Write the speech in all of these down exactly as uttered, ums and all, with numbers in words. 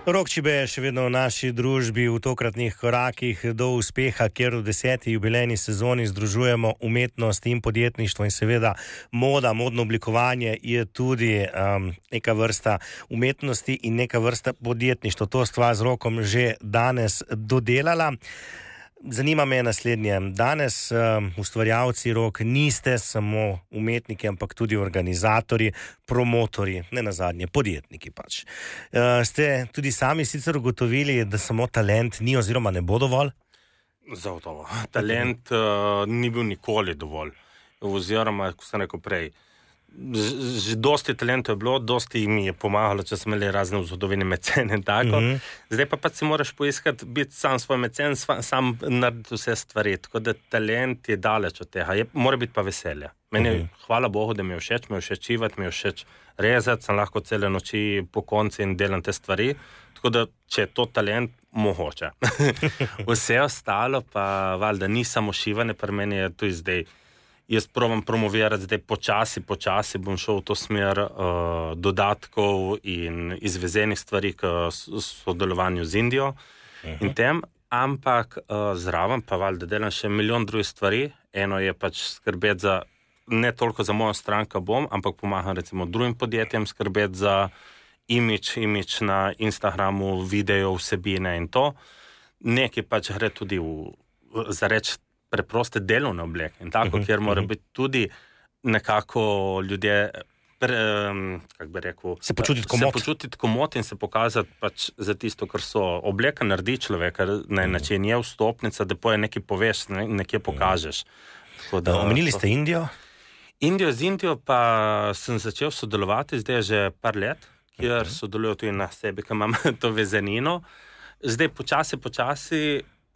Rok Čibe je še vedno v naši družbi v tokratnih korakih do uspeha, kjer v deseti jubilejni sezoni združujemo umetnost in podjetništvo in seveda moda, modno oblikovanje je tudi um, neka vrsta umetnosti in neka vrsta podjetništva. To stva z Rokom že danes dodelala. Zanima me naslednje. Danes um, ustvarjalci, Rok, niste samo umetniki, ampak tudi organizatorji, promotorji, ne nazadnje podjetniki pač. Uh, ste tudi sami sicer ugotovili, da samo talent ni oziroma ne bo dovolj? Zagotovo. Talent uh, ni bil nikoli dovolj. Oziroma, ko sem rekel prej, že dosti talentov je bilo, dosti mi je pomagalo, če smo imeli razne v zgodovini mecene in tako. Mm-hmm. Zdaj pa pa si moraš poiskati, biti sam svoj mecen, sam narediti vse stvari. Tako da talent je daleč od tega. Je, mora biti pa veselje. Meni je, mm-hmm. hvala Bogu, da mi je všeč, mi je všeč čivati, mi je všeč rezati, sem lahko cele noči po konci in delam te stvari. Tako da, če je to talent, mogoče. Vse ostalo pa valjda ni samo šivanje, pri meni je tudi zdaj. Jaz provam promovirati zdaj počasi, počasi bom šel v to smer uh, dodatkov in izvezenih stvari k sodelovanju z Indijo uh-huh. in tem, ampak uh, zraven pa valjda delam še milijon drugih stvari. Eno je pač skrbeti za, ne toliko za mojo stranko bom, ampak pomagam recimo drugim podjetjem skrbeti za imidž, imidž na Instagramu, video, vsebine in to. Nekaj pač gre tudi v, za reč preproste delovne obleke in tako, uh-huh, kjer mora uh-huh. biti tudi nekako ljudje, pre, kako bi rekel, se počutiti komot. Se počutiti komot in se pokazati pač za tisto, kar so. Obleka naredi človeka na uh-huh. način, je vstopnica, da poje nekaj poveš, ne, nekje pokažeš. Uh-huh. Da, omenili ste Indijo? Indijo z Indijo pa sem začel sodelovati zdaj že par let, kjer uh-huh. sodelujo tudi na sebi, ker imam to vezenino. Zdaj počasi, počasi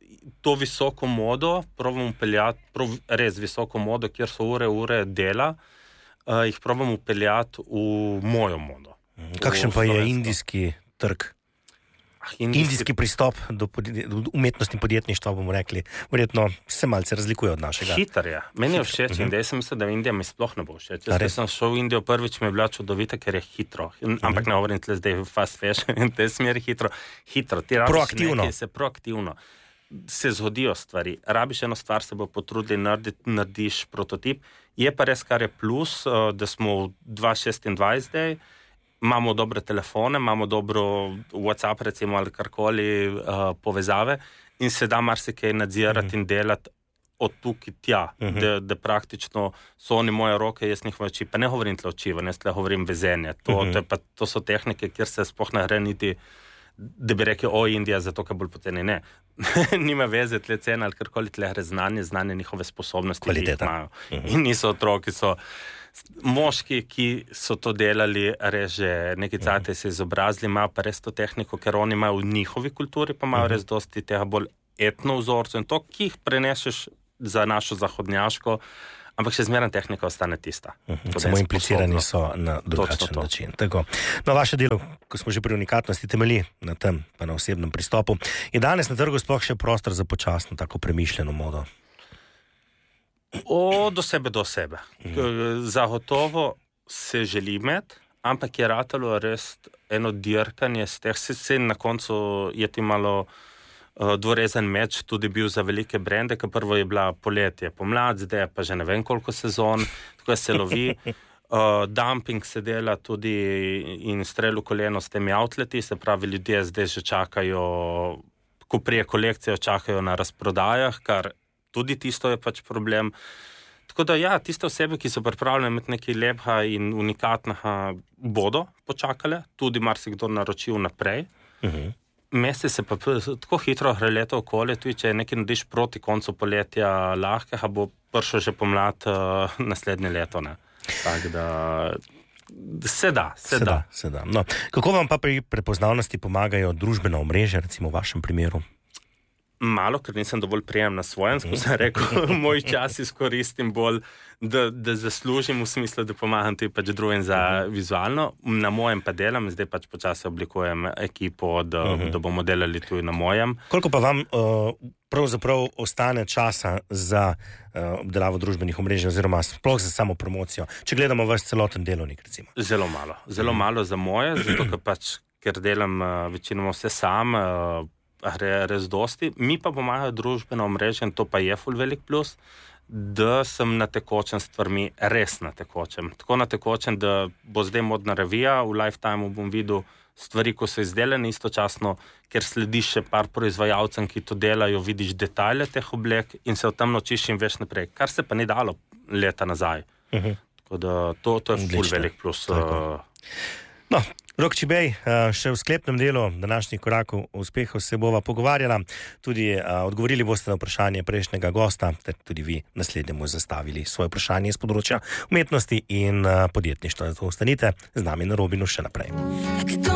to visoko modo, probam upeljati, prav res visoko modo, kjer so ure, ure dela, uh, jih probam upeljati v mojo modo. Kakšen pa je indijski trg? Ah, indijski... indijski pristop do, podjet... do umetnosti in podjetništva, bomo rekli, verjetno se malce razlikuje od našega. Hiter je. Meni je všeč in da jaz sem mislil, da Indija mi sploh ne bo všeč. Jaz sem šel v Indijo prvič, mi je bila čudovita, ker je hitro. Ampak ne govorim tle zdaj fast fashion in te smeri hitro. Hitro. Ti proaktivno. Se proaktivno. Se zgodijo stvari. Rabiš eno stvar, se bo potrudili narediti, narediš prototip. Je pa res, kar je plus, da smo v dva tisoč šestindvajset zdaj, imamo dobre telefone, imamo dobro WhatsApp, recimo, ali karkoli uh, povezave in se da marsikaj nadzirati uh-huh. in delati od tukaj tja, uh-huh. da, da praktično so oni moje roke, jaz njihove oči. Pa ne govorim tle očivanje, jaz tle govorim vezenje. To, uh-huh. to, pa, to so tehnike, kjer se sploh ne gre niti da bi rekel, o, Indija, zato, ker bolj poceni. Ne. Nima veze tle cena, ali karkoli tle gre znanje, znanje njihove sposobnosti, kvaliteta. Ki jih imajo. Uh-huh. In niso otroki, so moški, ki so to delali, res že neki cajt se izobrazili, imajo pa res to tehniko, ker oni imajo v njihovi kulturi, pa imajo uh-huh. res dosti tega bolj etno vzorcev in to, ki jih preneseš za našo zahodnjaško, ampak še zmerna tehnika ostane tista. Uh-huh. Samo implicirani so na drugačen način. Tako. No, vaše delo, ko smo že pri unikatnosti, temelji na tem, pa na osebnem pristopu. Je danes na trgu sploh še prostor za počasno, tako premišljeno modo? O, do sebe, do sebe. Uh-huh. Zagotovo se želi imeti, ampak je ratalo res eno dirkanje z teh, se na koncu je ti malo dvorezen meč tudi bil za velike brende, ker prvo je bila poletje, pomlad, zdaj pa že ne vem koliko sezon, tako se lovi. Uh, dumping se dela tudi in strelu koleno s temi outleti, se pravi, ljudje zdaj že čakajo, ko prije kolekcijo čakajo na razprodajah, kar tudi tisto je pač problem. Tako da ja, tiste osebe, ki so pripravljene imeti nekaj lepega in unikatnega, bodo počakale, tudi marsikdo naročil naprej. Uh-huh. Mesec se pa tako hitro gre leto okolje, tudi če nekaj narediš proti koncu poletja lahkega, bo prišel že pomlad uh, naslednje leto. Ne? Tako da se da, se, se da. da, se da. No, kako vam pa pri prepoznavnosti pomagajo družbena omrežja, recimo v vašem primeru? Malo, ker nisem dovolj prijem na svojem, ko sem rekel, moj čas izkoristim bolj, da, da zaslužim v smislu, da pomagam tudi pač drugim za vizualno. Na mojem pa delam, zdaj pač počasi oblikujem ekipo, da, uh-huh. da bomo delali tudi na mojem. Koliko pa vam uh, pravzaprav ostane časa za uh, obdelavo družbenih omrežij oziroma sploh za samo promocijo, če gledamo vaš celoten delovnik, recimo? Zelo malo. Zelo uh-huh. malo za moje, zato ker pač ker delam uh, večinoma vse sam, uh, gre res dosti. Mi pa pomagajo družbeno omrežje in to pa je ful velik plus, da sem na tekočem stvarmi, res na tekočem. Tako na tekočem, da bo zdaj modna revija, v Lifetimeu bom videl stvari, ko so izdelane istočasno, ker slediš še par proizvajalcem, ki to delajo, vidiš detajle teh oblek in se o tem naučiš in veš naprej, kar se pa ni dalo leta nazaj. Uh-huh. Tako da to, to je ful velik plus. Uh... No, Rok Čibej, še v sklepnem delu današnjih korakov uspehov se bova pogovarjala. Tudi odgovorili boste na vprašanje prejšnjega gosta, ter tudi vi naslednjemu zastavili svoje vprašanje iz področja umetnosti in podjetništva. Zato ostanite z nami na Robinu še naprej.